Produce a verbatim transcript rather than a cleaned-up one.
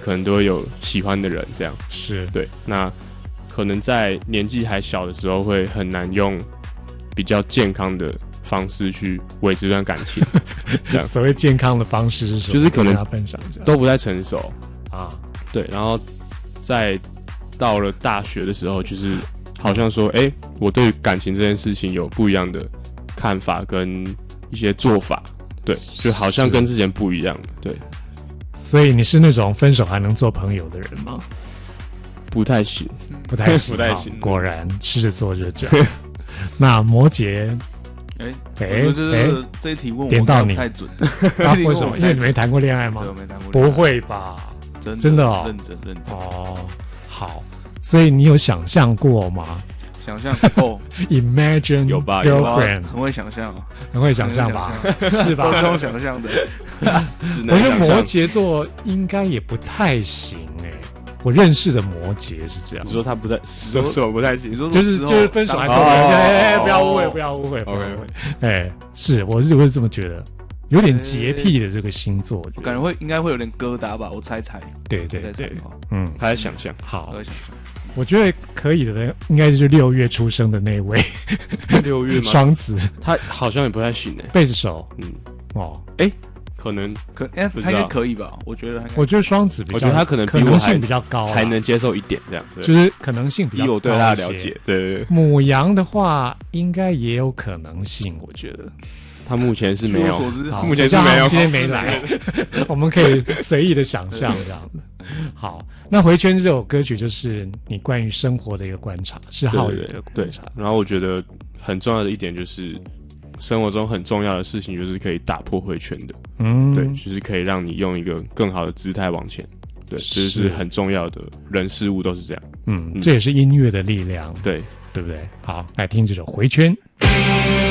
可能都会有喜欢的人，这样是对。那可能在年纪还小的时候，会很难用比较健康的方式去维持这段感情。 所谓健康的方式是什么？ 就是可能跟大家分享一下都不太成熟啊。 对，然后在到了大学的时候，就是好像说，哎、欸，我对感情这件事情有不一样的看法跟一些做法，对，就好像跟之前不一样了，对。 所以你是那种分手还能做朋友的人吗？ 不太行， 不太行， 不太行。 果然狮子座就是这样。那摩羯， 哎、欸，我觉得、欸、这一题问我点到你太准。 啊？为什么？因为你没谈过恋爱吗？ 对，我没谈过恋爱。 不会吧？ 真的真的哦， 认真认真哦。好，所以你有想象过吗？ 想象过 ，Imagine 有吧 girlfriend， 很会想象， 很会想象吧？是吧？ 都用想象的。 我觉得摩羯座应该也不太行哎、欸。我认识的摩羯是这样。 你说他不太，说什么不太行？ 你说就是就是分手还做朋友，哎，不要误会，不要误会，不要误会。哎，是，我是我是这么觉得，有点洁癖的这个星座， 我感觉会应该会有点疙瘩吧，我猜猜。 对对对， 嗯，他在想象。 好， 在想象。 我觉得可以的人，应该就是六月出生的那位。 六月吗？ 双子， 他好像也不太行哎。 贝斯手， 嗯， 哦， 哎。可能可哎，他应该可以吧？我觉得， 我觉得双子比较， 我觉得他可能可能性比较高， 还能接受一点这样， 就是可能性比较高。 以我对他的了解，对对对。 牡羊的话，应该也有可能性，我觉得。 他目前是没有， 目前是没有，今天没来，我们可以随意的想象这样子。好，那回圈这首歌曲就是你关于生活的一个观察，是浩宇的观察。 然后我觉得很重要的一点就是。生活中很重要的事情就是可以打破回圈的，嗯，对，就是可以让你用一个更好的姿态往前，对，这是很重要的，人事物都是这样， 嗯，嗯这也是音乐的力量， 对， 对不对？好，来听这首《回圈》。